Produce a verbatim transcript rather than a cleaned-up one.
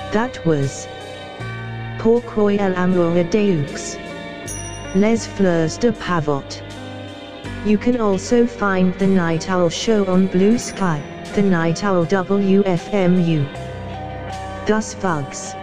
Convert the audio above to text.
That was Pourquoi l'amour deux Les fleurs de pavot. You can also find The Night Owl Show on Blue Sky, The Night Owl W F M U. Gus Vugs.